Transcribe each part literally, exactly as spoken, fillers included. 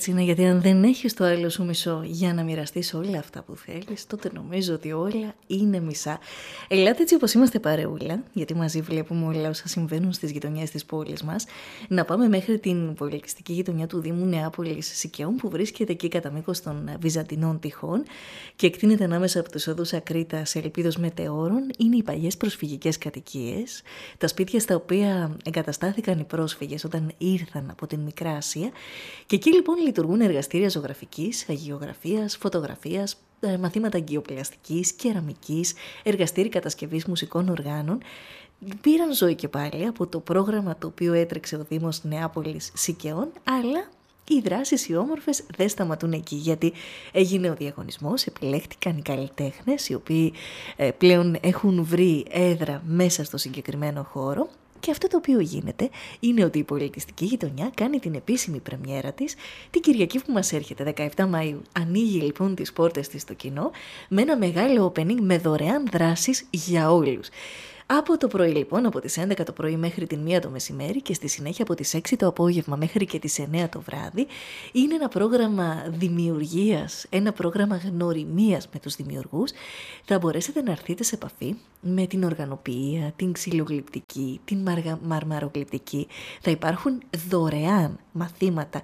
Έτσι είναι, γιατί αν δεν έχεις το άλλο σου μισό για να μοιραστείς όλα αυτά που θέλεις, τότε νομίζω ότι όλα είναι μισά. Ελάτε έτσι όπως είμαστε παρεούλα, γιατί μαζί βλέπουμε όλα όσα συμβαίνουν στις γειτονιές της πόλης μας, να πάμε μέχρι την πολιτιστική γειτονιά του Δήμου Νεάπολης Σικαιών, που βρίσκεται εκεί κατά μήκος των Βυζαντινών τυχών και εκτείνεται ανάμεσα από τους οδούς Ακρίτα σε Ελπίδος Μετεώρων. Είναι οι παλιές προσφυγικές κατοικίες, τα σπίτια στα οποία εγκαταστάθηκαν οι πρόσφυγες όταν ήρθαν από την Μικρά Ασία. Και εκεί λοιπόν λειτουργούν εργαστήρια ζωγραφικής, αγιογραφίας, φωτογραφίας, μαθήματα αγκιοπλαστικής, κεραμικής, εργαστήρια κατασκευής μουσικών οργάνων. Πήραν ζωή και πάλι από το πρόγραμμα το οποίο έτρεξε ο Δήμος Νεάπολης Σικαιών, αλλά οι δράσεις οι όμορφες δεν σταματούν εκεί, γιατί έγινε ο διαγωνισμός, επιλέχτηκαν οι καλλιτέχνες οι οποίοι πλέον έχουν βρει έδρα μέσα στο συγκεκριμένο χώρο. Και αυτό το οποίο γίνεται είναι ότι η πολιτιστική γειτονιά κάνει την επίσημη πρεμιέρα της την Κυριακή που μας έρχεται, δεκαεπτά Μαΐου. Ανοίγει λοιπόν τις πόρτες της στο κοινό με ένα μεγάλο opening με δωρεάν δράσεις για όλους. Από το πρωί λοιπόν, από τις έντεκα το πρωί μέχρι την μία το μεσημέρι και στη συνέχεια από τις έξι το απόγευμα μέχρι και τις εννέα το βράδυ, είναι ένα πρόγραμμα δημιουργίας, ένα πρόγραμμα γνωριμίας με τους δημιουργούς. Θα μπορέσετε να έρθετε σε επαφή με την οργανοποιία, την ξυλογλυπτική, την μαργα... μαρμαρογλυπτική. Θα υπάρχουν δωρεάν μαθήματα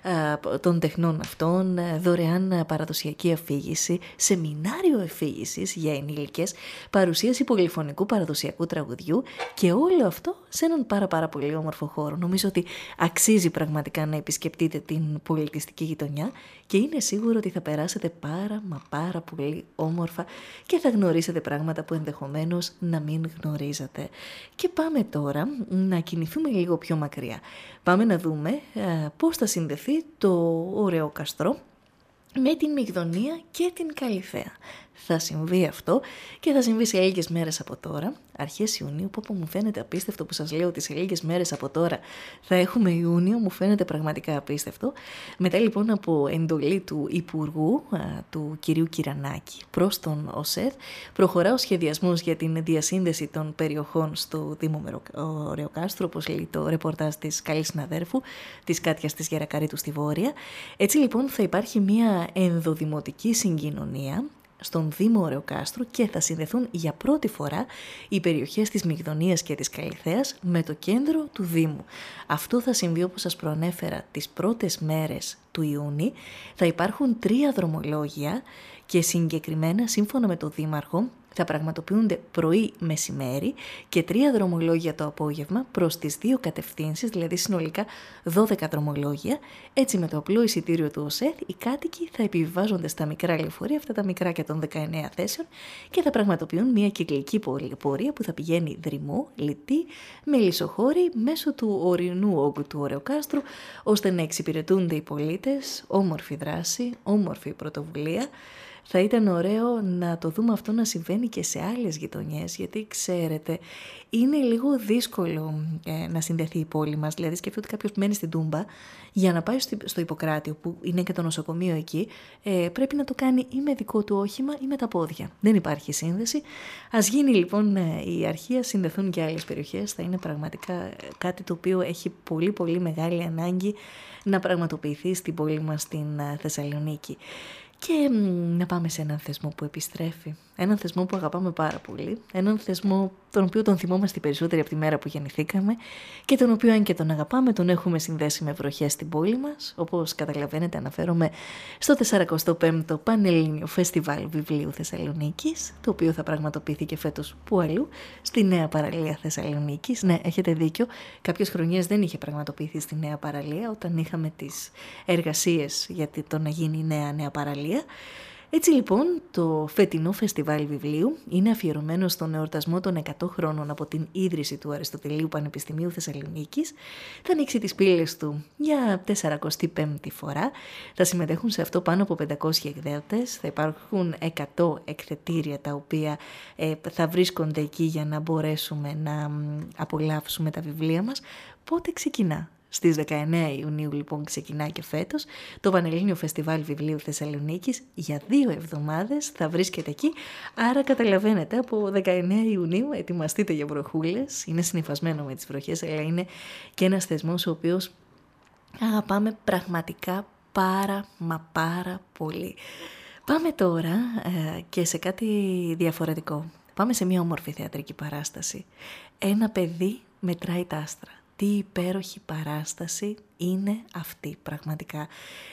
α, των τεχνών αυτών, δωρεάν παραδοσιακή αφήγηση, σεμινάριο αφήγησης για ενήλικες, παρουσίαση πολυφωνικού παραδοσιακού τραγουδιού και όλο αυτό σε έναν πάρα πάρα πολύ όμορφο χώρο. Νομίζω ότι αξίζει πραγματικά να επισκεπτείτε την πολιτιστική γειτονιά και είναι σίγουρο ότι θα περάσετε πάρα μα πάρα πολύ όμορφα και θα γνωρίσετε πράγματα που ενδεχομένως να μην γνωρίζατε. Και πάμε τώρα να κινηθούμε λίγο πιο μακριά. Πάμε να δούμε ε, πώς θα συνδεθεί το Ωρεοκαστρό με την Μυγδονία και την Καλιθέα. Θα συμβεί αυτό και θα συμβεί σε λίγες μέρες από τώρα, αρχές Ιουνίου, που μου φαίνεται απίστευτο που σας λέω ότι σε λίγες μέρες από τώρα θα έχουμε Ιούνιο, μου φαίνεται πραγματικά απίστευτο. Μετά λοιπόν από εντολή του Υπουργού, του κυρίου Κυρανάκη, προς τον ΟΣΕΔ, προχωρά ο σχεδιασμός για την διασύνδεση των περιοχών στο Δήμο Ωρεοκάστρου, όπως λέει το ρεπορτάζ της καλής συναδέρφου, της Κάτιας της Γερακαρίτου στη Βόρεια. Έτσι λοιπόν θα υπάρχει μια ενδοδημοτική συγκοινωνία στον Δήμο Ωρεοκάστρου και θα συνδεθούν για πρώτη φορά οι περιοχές της Μυγδονίας και της Καλιθέας με το κέντρο του Δήμου. Αυτό θα συμβεί, όπως σας προανέφερα, τις πρώτες μέρες του Ιούνιου. Θα υπάρχουν τρία δρομολόγια και συγκεκριμένα, σύμφωνα με τον Δήμαρχο, θα πραγματοποιούνται πρωί-μεσημέρι και τρία δρομολόγια το απόγευμα προς τις δύο κατευθύνσεις, δηλαδή συνολικά δώδεκα δρομολόγια. Έτσι με το απλό εισιτήριο του ΟΣΕΘ οι κάτοικοι θα επιβιβάζονται στα μικρά λεωφορεία, αυτά τα μικρά και των δεκαεννέα θέσεων, και θα πραγματοποιούν μια κυκλική πορεία που θα πηγαίνει Δρυμμό, Λυτή, Μελισσοχώρη μέσω του ορεινού όγκου του Ωρεοκάστρου, ώστε να εξυπηρετούνται οι πολίτες. Όμορφη δράση, όμορφη πρωτοβουλία. Θα ήταν ωραίο να το δούμε αυτό να συμβαίνει και σε άλλες γειτονιές, γιατί ξέρετε, είναι λίγο δύσκολο ε, να συνδεθεί η πόλη μας. Δηλαδή σκεφτείτε ότι κάποιος μένει στην Τούμπα, για να πάει στο, στο Ιπποκράτιο που είναι και το νοσοκομείο εκεί, ε, πρέπει να το κάνει ή με δικό του όχημα ή με τα πόδια. Δεν υπάρχει σύνδεση. Ας γίνει λοιπόν ε, η αρχή, ας συνδεθούν και άλλες περιοχές. Θα είναι πραγματικά κάτι το οποίο έχει πολύ πολύ μεγάλη ανάγκη να πραγματοποιηθεί στην πόλη μας, στην ε, Θεσσαλονίκη. Και να πάμε σε έναν θεσμό που επιστρέφει, έναν θεσμό που αγαπάμε πάρα πολύ, έναν θεσμό τον οποίο τον θυμόμαστε περισσότεροι από τη μέρα που γεννηθήκαμε και τον οποίο, αν και τον αγαπάμε, τον έχουμε συνδέσει με βροχές στην πόλη μας. Όπως καταλαβαίνετε, αναφέρομαι στο σαρανταπέμπτο πέμπτο Πανελλήνιο Φεστιβάλ Βιβλίου Θεσσαλονίκης, το οποίο θα πραγματοποιηθεί και φέτος που αλλού, στη Νέα Παραλία Θεσσαλονίκης. Ναι, έχετε δίκιο, κάποιες χρονιές δεν είχε πραγματοποιηθεί στη Νέα Παραλία, όταν είχαμε τις εργασίες για το να γίνει η νέα Νέα Παραλία. Έτσι λοιπόν, το φετινό φεστιβάλ βιβλίου είναι αφιερωμένο στον εορτασμό των εκατό χρόνων από την ίδρυση του Αριστοτελείου Πανεπιστημίου Θεσσαλονίκης. Θα ανοίξει τις πύλες του για σαρανταπέμπτη πέμπτη φορά. Θα συμμετέχουν σε αυτό πάνω από πεντακόσιοι εκδότες. Θα υπάρχουν εκατό εκθετήρια τα οποία ε, θα βρίσκονται εκεί για να μπορέσουμε να απολαύσουμε τα βιβλία μας. Πότε ξεκινά? Στις δεκαεννέα Ιουνίου λοιπόν ξεκινά και φέτος το Πανελλήνιο Φεστιβάλ Βιβλίου Θεσσαλονίκης. Για δύο εβδομάδες θα βρίσκεται εκεί, άρα καταλαβαίνετε, από δεκαεννέα Ιουνίου ετοιμαστείτε για βροχούλες. Είναι συνυφασμένο με τις βροχές, αλλά είναι και ένας θεσμός ο οποίος αγαπάμε πραγματικά πάρα μα πάρα πολύ. Πάμε τώρα ε, και σε κάτι διαφορετικό. Πάμε σε μια όμορφη θεατρική παράσταση. Ένα παιδί μετράει τα άστρα. Τι υπέροχη παράσταση είναι αυτή πραγματικά.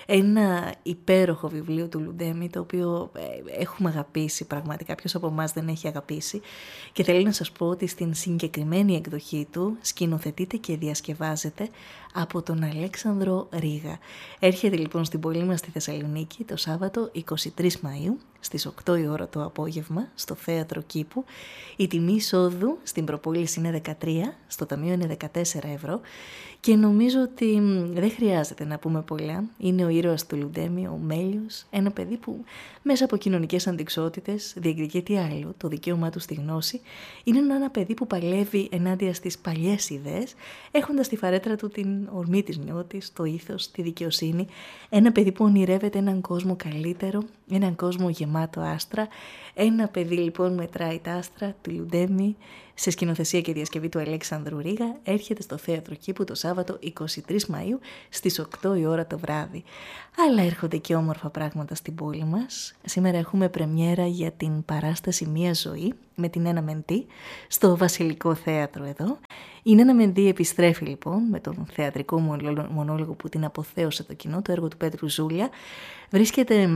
Ένα υπέροχο βιβλίο του Λουντέμι, το οποίο έχουμε αγαπήσει πραγματικά. Ποιος από εμάς δεν έχει αγαπήσει. Και θέλω να σας πω ότι στην συγκεκριμένη εκδοχή του σκηνοθετείται και διασκευάζεται από τον Αλέξανδρο Ρίγα. Έρχεται λοιπόν στην πόλη μας στη Θεσσαλονίκη το Σάββατο εικοστή τρίτη Μαΐου στις οκτώ η ώρα το απόγευμα στο Θέατρο Κήπου. Η τιμή εισόδου στην προπόληση είναι δεκατρία, στο ταμείο είναι δεκατέσσερα ευρώ και νομίζω ότι δεν χρειάζεται να πούμε πολλά. Είναι ο ήρωας του Λουντέμι, ο Μέλιος, ένα παιδί που μέσα από κοινωνικές αντιξότητες διεκδικεί τι άλλο, το δικαίωμά του στη γνώση. Είναι ένα παιδί που παλεύει ενάντια στις παλιές ιδέες, έχοντας στη φαρέτρα του την ορμή της νιώτης, το ήθος, τη δικαιοσύνη. Ένα παιδί που ονειρεύεται έναν κόσμο καλύτερο, έναν κόσμο γεμάτο άστρα. Ένα παιδί λοιπόν μετράει τα άστρα του Λουντέμι, σε σκηνοθεσία και διασκευή του Αλέξανδρου Ρίγα, έρχεται στο Θέατρο Κήπου το Σάββατο εικοστή τρίτη Μαΐου στις οκτώ η ώρα το βράδυ. Αλλά έρχονται και όμορφα πράγματα στην πόλη μας. Σήμερα έχουμε πρεμιέρα για την παράσταση «Μία ζωή» με την Ένα Μεντή στο Βασιλικό Θέατρο εδώ. Η Νένα Μεντή επιστρέφει λοιπόν με τον θεατρικό μονόλογο που την αποθέωσε το κοινό, το έργο του Πέτρου Ζούλια. Βρίσκεται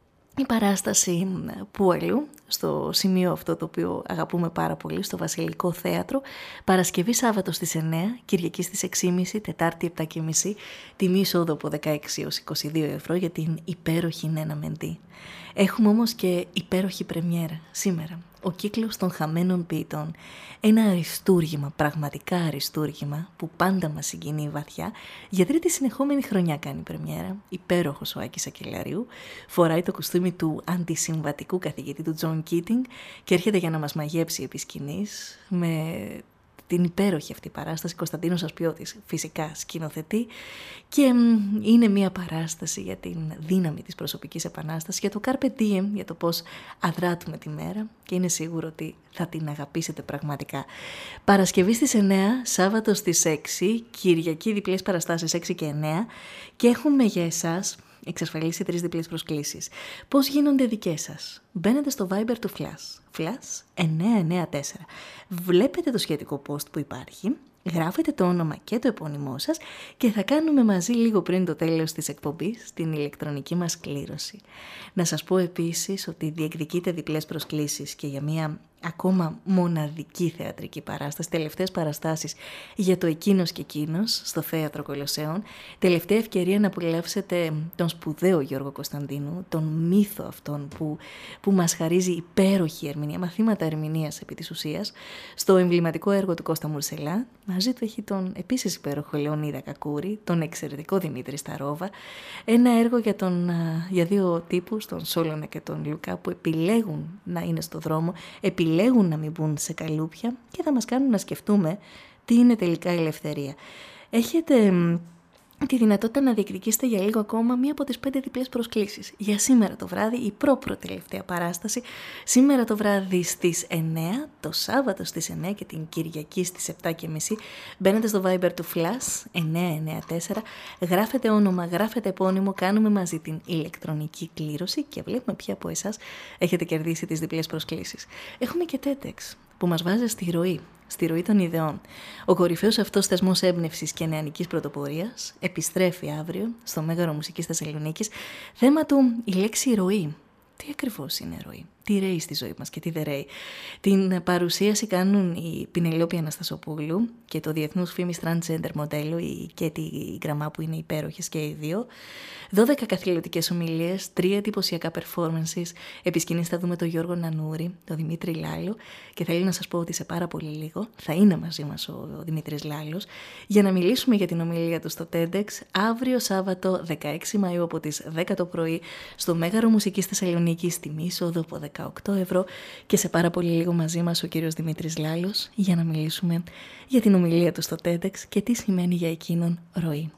η παράσταση που αλλού, στο σημείο αυτό το οποίο αγαπούμε πάρα πολύ, στο Βασιλικό Θέατρο, Παρασκευή Σάββατο στις εννέα, Κυριακή στις έξι και μισή, Τετάρτη επτά και μισή, τιμή εισόδου από δεκαέξι έως είκοσι δύο ευρώ για την υπέροχη Νένα Μεντή. Έχουμε όμως και υπέροχη πρεμιέρα σήμερα. Ο κύκλος των χαμένων ποιητών. Ένα αριστούργημα, πραγματικά αριστούργημα, που πάντα μας συγκινεί βαθιά. Για τρίτη συνεχόμενη χρονιά κάνει πρεμιέρα. Υπέροχος ο Άκης Ακελαρίου. Φοράει το κουστούμι του αντισυμβατικού καθηγητή του Τζον Κίτινγκ και έρχεται για να μας μαγέψει επί σκηνής με την υπέροχη αυτή παράσταση. Κωνσταντίνος Ασπιώτης φυσικά σκηνοθετεί και είναι μια παράσταση για την δύναμη της προσωπικής επανάστασης, για το Carpe Diem, για το πώς αδράτουμε τη μέρα και είναι σίγουρο ότι θα την αγαπήσετε πραγματικά. Παρασκευή στις εννέα, Σάββατο στις έξι, Κυριακή διπλές παραστάσεις έξι και εννέα και έχουμε για εσάς εξασφαλίσει τρεις διπλές προσκλήσεις. Πώς γίνονται δικές σας? Μπαίνετε στο Viber του Flash, Flash εννιά εννιά τέσσερα. Βλέπετε το σχετικό post που υπάρχει, γράφετε το όνομα και το επώνυμό σας και θα κάνουμε μαζί λίγο πριν το τέλος της εκπομπής την ηλεκτρονική μας κλήρωση. Να σας πω επίσης ότι διεκδικείτε διπλές προσκλήσεις και για μια ακόμα μοναδική θεατρική παράσταση, τελευταίες παραστάσεις για το Εκείνος και Εκείνος στο Θέατρο Κολοσσέων. Τελευταία ευκαιρία να απολαύσετε τον σπουδαίο Γιώργο Κωνσταντίνου, τον μύθο αυτόν που, που μας χαρίζει υπέροχη ερμηνεία, μαθήματα ερμηνείας επί της ουσίας, στο εμβληματικό έργο του Κώστα Μουρσελά. Μαζί του έχει τον επίσης υπέροχο Λεωνίδα Κακούρη, τον εξαιρετικό Δημήτρη Σταρόβα, ένα έργο για, τον, για δύο τύπους, τον Σόλωνα και τον Λουκά, που επιλέγουν να είναι στο δρόμο, επιλέγουν να μην μπουν σε καλούπια και θα μας κάνουν να σκεφτούμε τι είναι τελικά η ελευθερία. Έχετε τη δυνατότητα να διεκδικήσετε για λίγο ακόμα μία από τις πέντε διπλές προσκλήσεις. Για σήμερα το βράδυ, η προ-προτελευταία παράσταση, σήμερα το βράδυ στις εννέα, το Σάββατο στις εννέα και την Κυριακή στις επτά και μισή. Μπαίνετε στο Viber του Flash εννιά εννιά τέσσερα, γράφετε όνομα, γράφετε επώνυμο, κάνουμε μαζί την ηλεκτρονική κλήρωση και βλέπουμε ποια από εσάς έχετε κερδίσει τις διπλές προσκλήσεις. Έχουμε και TEDx που μας βάζει στη ροή. Στη ροή των ιδεών. Ο κορυφαίος αυτός θεσμός έμπνευσης και νεανικής πρωτοπορίας επιστρέφει αύριο στο Μέγαρο Μουσικής Θεσσαλονίκης. Θέμα του η λέξη ροή. Τι ακριβώς είναι ροή? Τι ρέει στη ζωή μας και τι δεν ρέει? Την παρουσίαση κάνουν η Πινελόπη Αναστασοπούλου και το διεθνούς φήμης transgender μοντέλο, η Κέτη Γκραμά, που είναι υπέροχες και οι δύο. δώδεκα καθηλωτικές ομιλίες, τρία εντυπωσιακά performances. Επί σκηνής θα δούμε τον Γιώργο Νανούρη, τον Δημήτρη Λάλο και θέλω να σας πω ότι σε πάρα πολύ λίγο θα είναι μαζί μας ο Δημήτρης Λάλος για να μιλήσουμε για την ομιλία του στο TEDx αύριο Σάββατο δεκαέξι Μαΐου από τις δέκα το πρωί στο Μέγαρο Μουσικής Θεσσαλονίκης, τιμή εισόδου από δεκαοκτώ ευρώ και σε πάρα πολύ λίγο μαζί μας ο κύριος Δημήτρης Λάλος για να μιλήσουμε για την ομιλία του στο TEDx και τι σημαίνει για εκείνον ροή.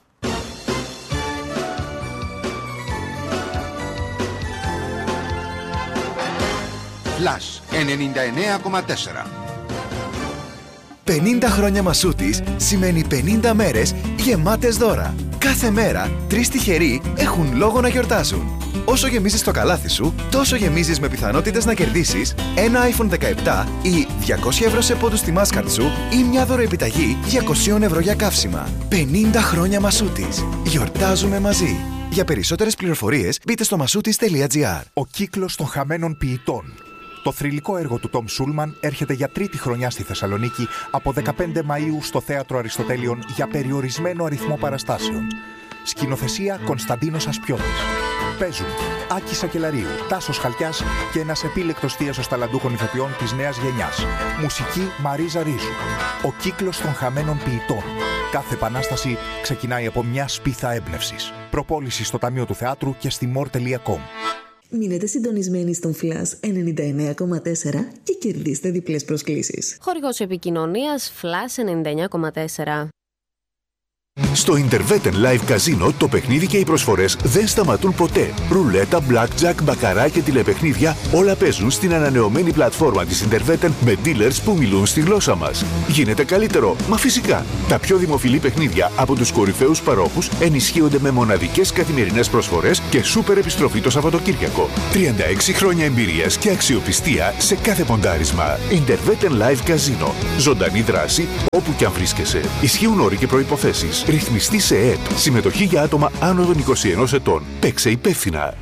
Flash ενενήντα εννέα κόμμα τέσσερα. πενήντα χρόνια Μασούτης σημαίνει πενήντα μέρες γεμάτες δώρα. Κάθε μέρα, τρεις τυχεροί έχουν λόγο να γιορτάζουν. Όσο γεμίζεις το καλάθι σου, τόσο γεμίζεις με πιθανότητες να κερδίσεις ένα άιφον δεκαεπτά ή διακόσια ευρώ σε πόντους στη Mastercard σου ή μια δωροεπιταγή διακόσια ευρώ για καύσιμα. πενήντα χρόνια Μασούτης. Γιορτάζουμε μαζί. Για περισσότερες πληροφορίες μπείτε στο μασούτης τελεία τζι άρ. Ο κύκλος των χαμένων ποιητών. Το θρυλικό έργο του Τόμ Σούλμαν έρχεται για τρίτη χρονιά στη Θεσσαλονίκη από δεκαπέντε Μαΐου στο Θέατρο Αριστοτέλειων για περιορισμένο αριθμό παραστάσεων. Σκηνοθεσία Κωνσταντίνος Ασπιώτης. Παίζουν Άκη Σακελαρίου, Τάσος Χαλκιάς και ένας επίλεκτος θίασος ταλαντούχων ηθοποιών της νέας γενιάς. Μουσική Μαρίζα Ρίζου. Ο κύκλος των χαμένων ποιητών. Κάθε επανάσταση ξεκινάει από μια σπίθα έμπνευσης. Προπόληση στο Ταμείο του Θεάτρου και στη μορ τελεία κομ. Μείνετε συντονισμένοι στον Flash ενενήντα εννέα κόμμα τέσσερα και κερδίστε διπλές προσκλήσεις. Χορηγός επικοινωνίας Flash ενενήντα εννέα κόμμα τέσσερα. Στο Interveten Live Casino το παιχνίδι και οι προσφορές δεν σταματούν ποτέ. Ρουλέτα, blackjack, μπακαρά και τηλεπαιχνίδια όλα παίζουν στην ανανεωμένη πλατφόρμα της Interveten με dealers που μιλούν στη γλώσσα μας. Γίνεται καλύτερο, μα φυσικά. Τα πιο δημοφιλή παιχνίδια από τους κορυφαίους παρόχους ενισχύονται με μοναδικές καθημερινές προσφορές και σούπερ επιστροφή το Σαββατοκύριακο. τριάντα έξι χρόνια εμπειρίας και αξιοπιστία σε κάθε ποντάρισμα. Interveten Live Casino. Ζωντανή δράση όπου κι αν βρίσκεσαι. Ισχύουν όροι και προϋποθέσεις. Ρυθμιστή σε ΕΕΠ. Συμμετοχή για άτομα άνω των είκοσι ενός ετών. Παίξε υπεύθυνα.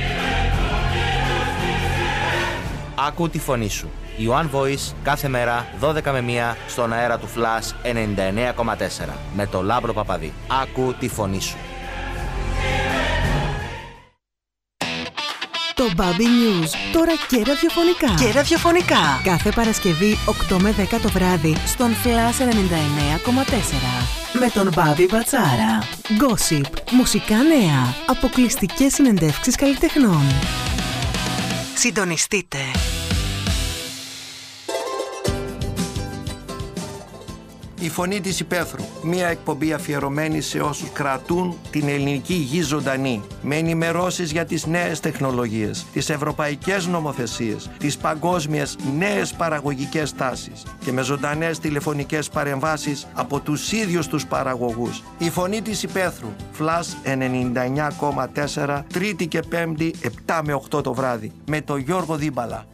Άκου τη φωνή σου. Η One Voice κάθε μέρα δώδεκα με μία στον αέρα του Flash ενενήντα εννέα κόμμα τέσσερα με το Λάμπρο Παπαδί. Άκου τη φωνή σου. Το Baby News, τώρα και ραδιοφωνικά. Και ραδιοφωνικά. Κάθε Παρασκευή οκτώ με δέκα το βράδυ στον Flash ενενήντα εννέα κόμμα τέσσερα. Με τον Μπάμπη Μπατσάρα. Gossip, μουσικά νέα, αποκλειστικές συνεντεύξεις καλλιτεχνών. Συντονιστείτε. Η Φωνή της Υπαίθρου, μία εκπομπή αφιερωμένη σε όσους κρατούν την ελληνική γη ζωντανή, με ενημερώσεις για τις νέες τεχνολογίες, τις ευρωπαϊκές νομοθεσίες, τις παγκόσμιες νέες παραγωγικές τάσεις και με ζωντανές τηλεφωνικές παρεμβάσεις από τους ίδιους τους παραγωγούς. Η Φωνή της Υπαίθρου, Flash ενενήντα εννέα κόμμα τέσσερα, Τρίτη και Πέμπτη, επτά με οκτώ το βράδυ, με τον Γιώργο Δίμπαλα.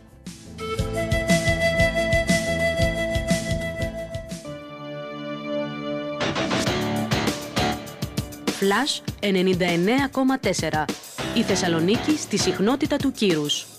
Flash ενενήντα εννέα κόμμα τέσσερα. Η Θεσσαλονίκη στη συχνότητα του κύρους.